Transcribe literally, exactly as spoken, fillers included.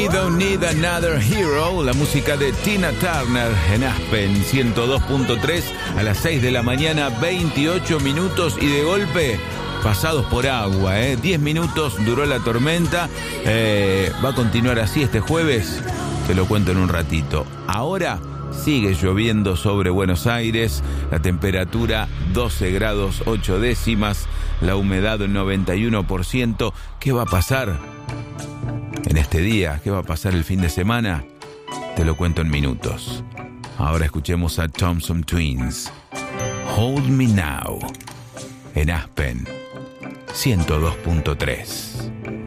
We Don't Need Another Hero, la música de Tina Turner en Aspen ciento dos punto tres a las seis de la mañana, veintiocho minutos y de golpe pasados por agua, ¿eh? diez minutos duró la tormenta, eh, va a continuar así este jueves, te lo cuento en un ratito. Ahora sigue lloviendo sobre Buenos Aires, la temperatura doce grados ocho décimas, la humedad noventa y uno por ciento. ¿Qué va a pasar en este día? ¿Qué va a pasar el fin de semana? Te lo cuento en minutos. Ahora escuchemos a Thompson Twins. Hold Me Now en Aspen ciento dos punto tres.